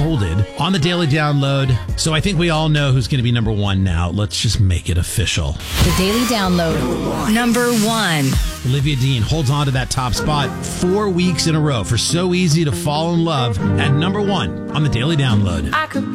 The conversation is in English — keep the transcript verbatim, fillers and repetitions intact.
unfolded on the Daily Download. So I think we all know who's going to be number one now. Let's just make it official. The Daily Download. Number one. Olivia Dean holds on to that top spot four weeks in a row for So Easy to Fall in Love at number one on the Daily Download. I could